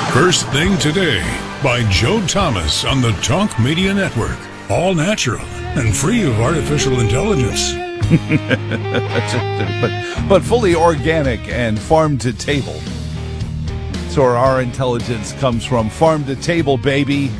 First Thing Today by Joe Thomas on the Talk Media Network. All natural and free of artificial intelligence. but fully organic and farm to table. So our intelligence comes from farm to table, baby.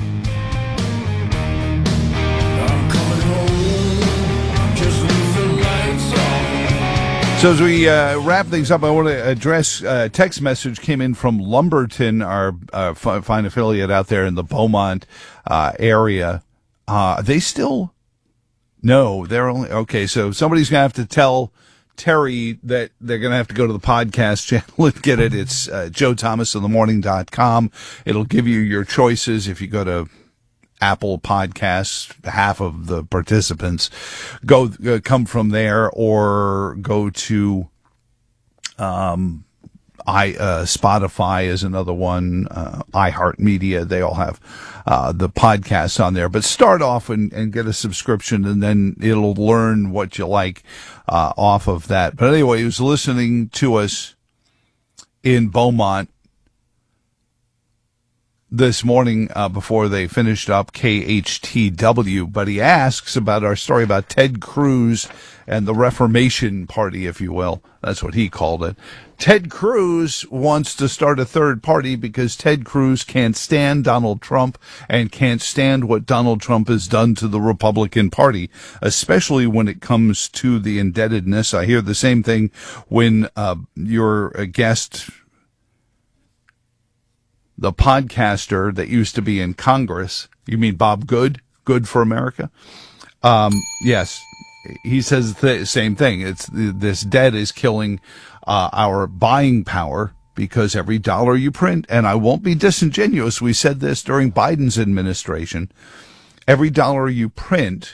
So as we wrap things up, I want to address a text message came in from Lumberton, our fine affiliate out there in the Beaumont area. They still... No, they're only... Okay, so somebody's going to have to tell Terry that they're going to have to go to the podcast channel and get it. It's joethomasinthemorning.com. It'll give you your choices if you go to Apple Podcasts. Half of the participants come from there, or go to Spotify is another one, iHeartMedia. They all have the podcasts on there. But start off and get a subscription, and then it'll learn what you like off of that. But anyway, he was listening to us in Beaumont this morning before they finished up KHTW, but he asks about our story about Ted Cruz and the Reformation Party, if you will. That's what he called it. Ted Cruz wants to start a third party because Ted Cruz can't stand Donald Trump and can't stand what Donald Trump has done to the Republican Party, especially when it comes to the indebtedness. I hear the same thing when you're a guest, the podcaster that used to be in Congress. You mean Bob Good? Good for America? Yes. He says the same thing. This debt is killing our buying power because every dollar you print, and I won't be disingenuous, we said this during Biden's administration, every dollar you print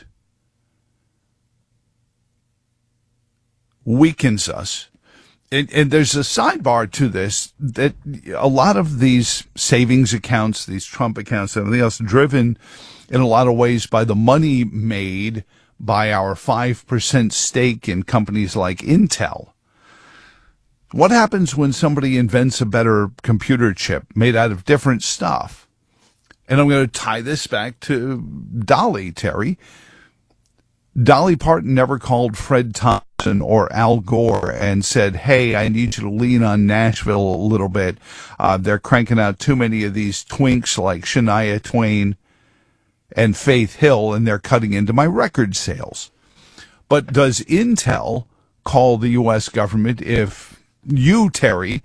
weakens us. And there's a sidebar to this, that a lot of these savings accounts, these Trump accounts, everything else, driven in a lot of ways by the money made by our 5% stake in companies like Intel. What happens when somebody invents a better computer chip made out of different stuff? And I'm going to tie this back to Dolly, Terry. Dolly Parton never called Fred Thompson or Al Gore and said, hey, I need you to lean on Nashville a little bit. They're cranking out too many of these twinks like Shania Twain and Faith Hill, and they're cutting into my record sales. But does Intel call the U.S. government if you, Terry,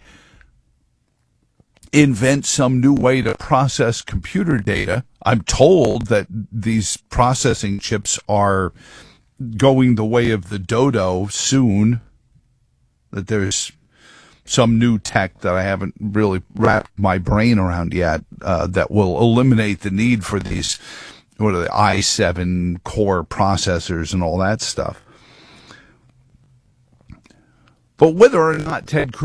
invent some new way to process computer data? I'm told that these processing chips are going the way of the dodo soon, that there's some new tech that I haven't really wrapped my brain around yet that will eliminate the need for these, what are the i7 core processors and all that stuff. But whether or not Ted Cruz